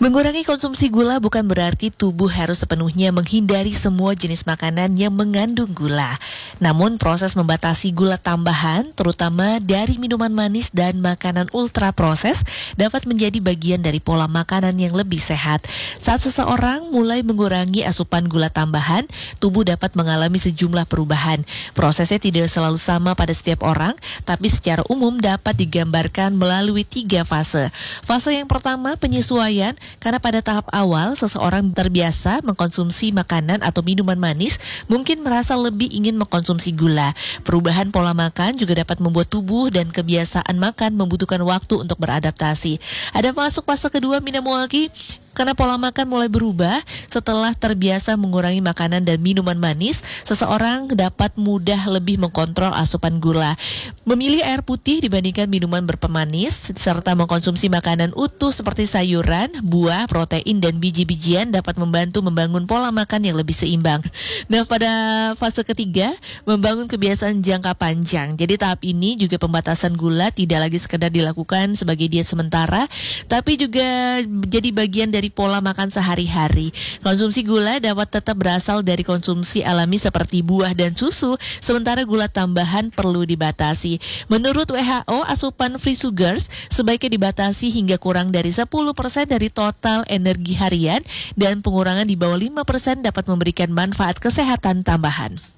Mengurangi konsumsi gula bukan berarti tubuh harus sepenuhnya menghindari semua jenis makanan yang mengandung gula. Namun proses membatasi gula tambahan, terutama dari minuman manis dan makanan ultra proses, dapat menjadi bagian dari pola makanan yang lebih sehat. Saat seseorang mulai mengurangi asupan gula tambahan, tubuh dapat mengalami sejumlah perubahan. Prosesnya tidak selalu sama pada setiap orang, tapi secara umum dapat digambarkan melalui 3 fase. Fase yang pertama, penyesuaian. Karena pada tahap awal, seseorang terbiasa mengkonsumsi makanan atau minuman manis, mungkin merasa lebih ingin mengkonsumsi gula. Perubahan pola makan juga dapat membuat tubuh dan kebiasaan makan membutuhkan waktu untuk beradaptasi. Ada masuk fase kedua, Minamwaki, karena pola makan mulai berubah setelah terbiasa mengurangi makanan dan minuman manis, seseorang dapat mudah lebih mengkontrol asupan gula. Memilih air putih dibandingkan minuman berpemanis, serta mengkonsumsi makanan utuh seperti sayuran, buah, protein, dan biji-bijian dapat membantu membangun pola makan yang lebih seimbang. Nah, pada fase ketiga, membangun kebiasaan jangka panjang. Jadi tahap ini juga pembatasan gula tidak lagi sekedar dilakukan sebagai diet sementara, tapi juga jadi bagian dari pola makan sehari-hari. Konsumsi gula dapat tetap berasal dari konsumsi alami seperti buah dan susu, sementara gula tambahan perlu dibatasi. Menurut WHO, asupan free sugars sebaiknya dibatasi hingga kurang dari 10% dari total energi harian, dan pengurangan di bawah 5% dapat memberikan manfaat kesehatan tambahan.